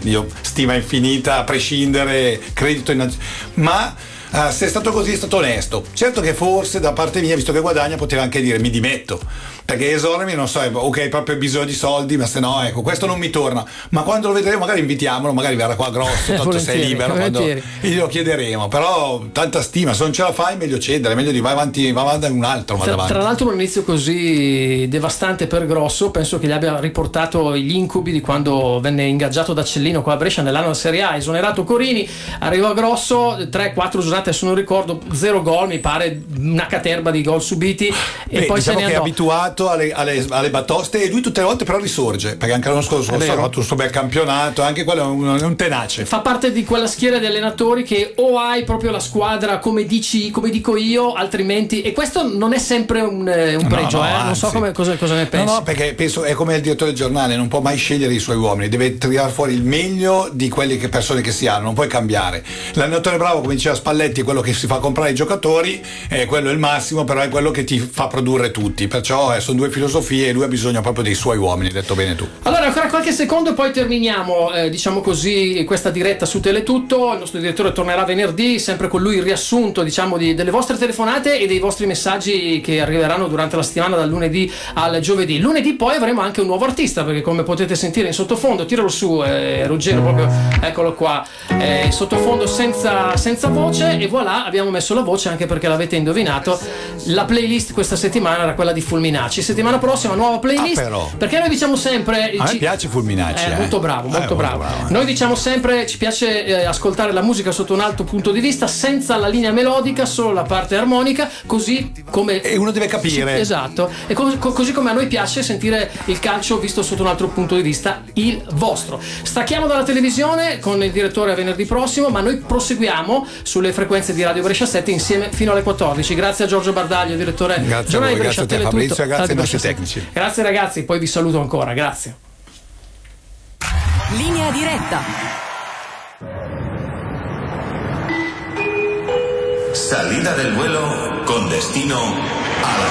io stima infinita, a prescindere, credito ma se è stato così è stato onesto. Certo che forse da parte mia, visto che guadagna, poteva anche dire mi dimetto, perché esormi, non so, ok, hai proprio bisogno di soldi, ma se no, ecco, questo non mi torna. Ma quando lo vedremo magari invitiamolo, magari verrà qua grosso, tanto sei libero, e glielo chiederemo. Però tanta stima, se non ce la fai meglio cedere, meglio di vai avanti un altro. Tra l'altro un inizio così devastante per Grosso penso che gli abbia riportato gli incubi di quando venne ingaggiato da Cellino qua a Brescia nell'anno della Serie A, esonerato Corini, arrivò Grosso, 3-4 giornate, adesso non ricordo, 0 gol mi pare, una caterba di gol subiti. E poi diciamo se ne che andò. È abituato alle batoste, e lui tutte le volte però risorge, perché anche l'anno scorso ha fatto un suo bel campionato, anche quello è un tenace, fa parte di quella schiera di allenatori che o hai proprio la squadra come dico io, altrimenti, e questo non è sempre un pregio, non so cosa ne pensi. No, perché penso è come il direttore del giornale, non può mai scegliere i suoi uomini, deve tirare fuori il meglio di quelle persone che si hanno, non puoi cambiare. L'allenatore bravo, come diceva Spalletti, è quello che si fa comprare i giocatori, quello è il massimo, però è quello che ti fa produrre tutti, perciò sono due filosofie e lui ha bisogno proprio dei suoi uomini, hai detto bene tu. Allora ancora qualche secondo e poi terminiamo diciamo così questa diretta su Teletutto. Il nostro direttore tornerà venerdì, sempre con lui il riassunto diciamo delle vostre telefonate e dei vostri messaggi che arriveranno durante la settimana dal lunedì al giovedì. Lunedì poi avremo anche un nuovo artista, perché come potete sentire in sottofondo, tiralo su Ruggero, proprio eccolo qua, in sottofondo senza voce, e voilà, abbiamo messo la voce anche perché l'avete indovinato, la playlist questa settimana era quella di Fulminacci, settimana prossima nuova playlist, perché noi diciamo sempre a me piace Fulminacci, molto bravo. Noi diciamo sempre ci piace ascoltare la musica sotto un altro punto di vista, senza la linea melodica, solo la parte armonica, così come e uno deve capire, esatto, e così come a noi piace sentire il calcio visto sotto un altro punto di vista, il vostro. Stacchiamo dalla televisione con il direttore a venerdì prossimo, ma noi proseguiamo sulle frequenze di Radio Brescia 7 insieme fino alle 14. Grazie a Giorgio Bardaglio, direttore giornale di Brescia Teletutto. Fabrizio, grazie ai nostri tecnici. Grazie ragazzi, poi vi saluto ancora, grazie. Linea diretta. Salida del vuelo con destino a la